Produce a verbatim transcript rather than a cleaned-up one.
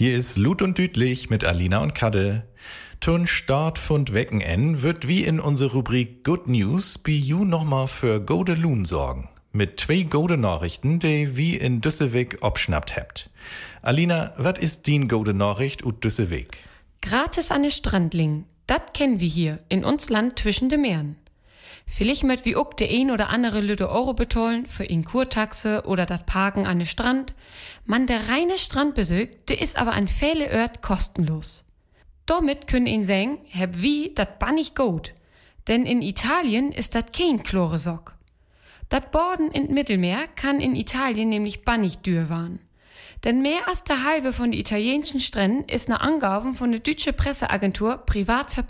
Hier ist Lut und Dütlich mit Alina und Kadde. Tun Start von Wecken en wird wie in unserer Rubrik Good News bei you nochmal für gode Loon sorgen. Mit zwei gode Nachrichten, die wie in Düsselweg obschnappt habt. Alina, was ist din gode Nachricht ut Düsselweg? Gratis an der Strandling, dat kennen wir hier, in uns Land zwischen de Meeren. Vielleicht möcht wie ook de ein oder andere Lüde Euro betollen für in Kurtaxe oder dat Parken an de Strand. Man, der reine Strandbesuch, der ist aber an viele Ort kostenlos. Damit können ihn sagen, heb wie, dat bannig gut. Denn in Italien ist dat kein Chloresock. Dat Borden in Mittelmeer kann in Italien nämlich bannig dür waren. Denn mehr als der halbe von den italienischen Stränden ist nach Angaben von der deutschen Presseagentur privat verpackt.